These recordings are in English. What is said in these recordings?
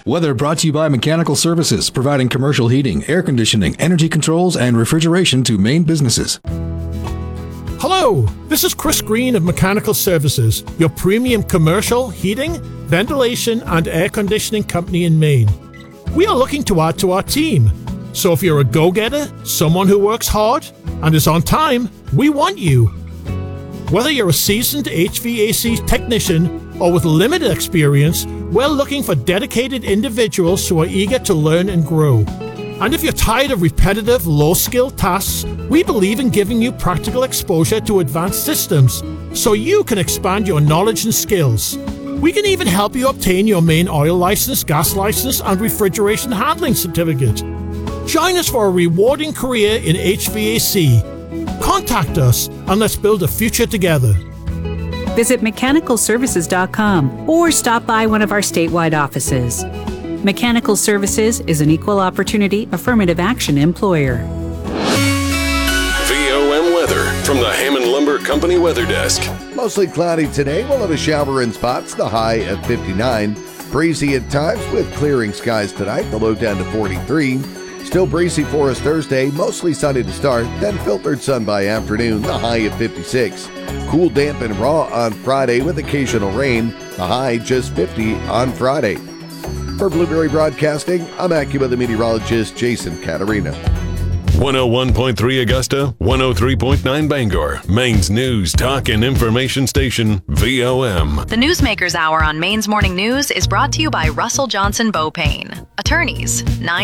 Weather brought to you by Mechanical Services, providing commercial heating, air conditioning, energy controls, and refrigeration to Maine businesses. Hello, this is Chris Green of Mechanical Services, your premium commercial heating, ventilation, and air conditioning company in Maine. We are looking to add to our team. So if you're a go-getter, someone who works hard, and is on time, we want you. Whether you're a seasoned HVAC technician or with limited experience, we're looking for dedicated individuals who are eager to learn and grow. And if you're tired of repetitive, low-skill tasks, we believe in giving you practical exposure to advanced systems so you can expand your knowledge and skills. We can even help you obtain your Maine oil license, gas license, and refrigeration handling certificate. Join us for a rewarding career in HVAC. Contact us and let's build a future together. Visit mechanicalservices.com or stop by one of our statewide offices. Mechanical Services is an equal opportunity affirmative action employer. VOM weather from the Hammond Lumber Company Weather Desk. Mostly cloudy today. We'll have a shower in spots, the high at 59. Breezy at times with clearing skies tonight, the low down to 43. Still breezy for us Thursday, mostly sunny to start, then filtered sun by afternoon, the high at 56. Cool, damp, and raw on Friday with occasional rain, the high just 50 on Friday. For Blueberry Broadcasting, I'm AccuWeather meteorologist Jason Caterina. 101.3 Augusta, 103.9 Bangor, Maine's news, talk, and information station, VOM. The Newsmakers Hour on Maine's Morning News is brought to you by Russell Johnson Beaupain. Attorneys,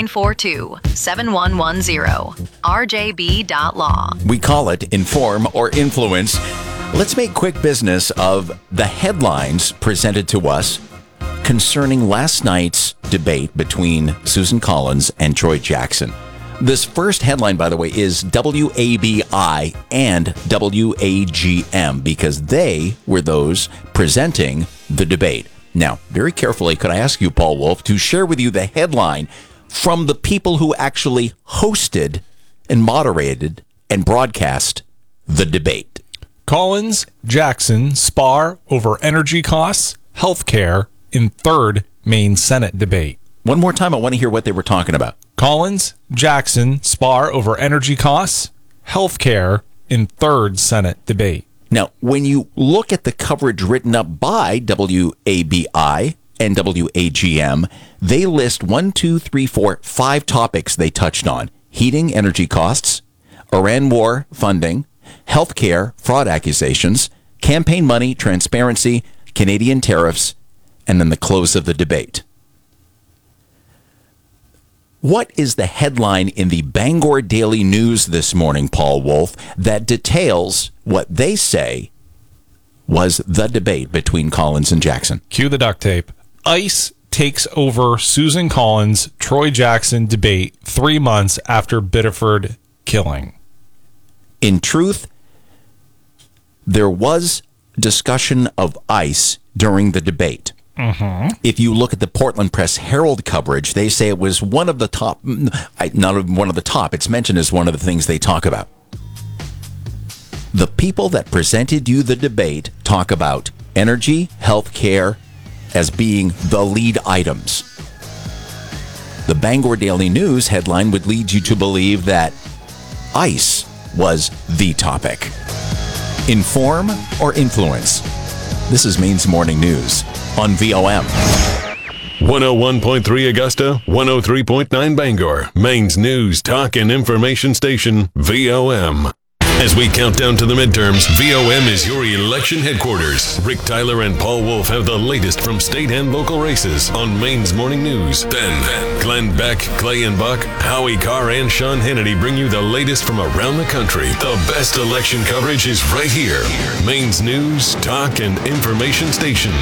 942-7110. RJB.law. We call it Inform or Influence. Let's make quick business of the headlines presented to us concerning last night's debate between Susan Collins and Troy Jackson. This first headline, by the way, is WABI and WAGM because they were those presenting the debate. Now, very carefully, could I ask you, Paul Wolf, to share with you the headline from the people who actually hosted and moderated and broadcast the debate? Collins, Jackson spar over energy costs, healthcare in third Maine Senate debate. One more time, I want to hear what they were talking about. Collins, Jackson spar over energy costs, healthcare in third Senate debate. Now, when you look at the coverage written up by WABI and WAGM, they list 5 topics they touched on: heating, energy costs, Iran war funding, healthcare, fraud accusations, campaign money, transparency, Canadian tariffs, and then the close of the debate. What is the headline in the Bangor Daily News this morning, Paul Wolf, that details what they say was the debate between Collins and Jackson? Cue the duct tape. ICE takes over Susan Collins, Troy Jackson debate 3 months after Biddeford killing. In truth, there was discussion of ICE during the debate. Mm-hmm. If you look at the Portland Press Herald coverage, they say it was one of the top, not one of the top, it's mentioned as one of the things they talk about. The people that presented you the debate talk about energy, healthcare as being the lead items. The Bangor Daily News headline would lead you to believe that ICE was the topic. Inform or influence? This is Maine's Morning News on VOM. 101.3 Augusta, 103.9 Bangor, Maine's news, talk, and information station, VOM. As we count down to the midterms, VOM is your election headquarters. Rick Tyler and Paul Wolf have the latest from state and local races on Maine's Morning News. Then, Glenn Beck, Clay and Buck, Howie Carr, and Sean Hannity bring you the latest from around the country. The best election coverage is right here. Maine's news, talk, and information station,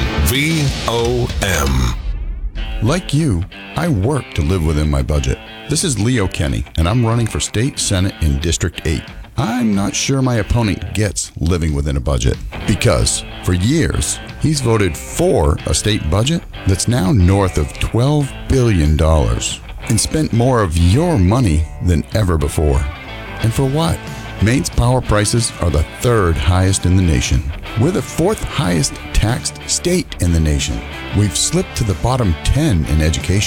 VOM. Like you, I work to live within my budget. This is Leo Kenny, and I'm running for State Senate in District 8. I'm not sure my opponent gets living within a budget because, for years, he's voted for a state budget that's now north of $12 billion and spent more of your money than ever before. And for what? Maine's power prices are the 3rd highest in the nation. We're the 4th highest taxed state in the nation. We've slipped to the bottom 10 in education.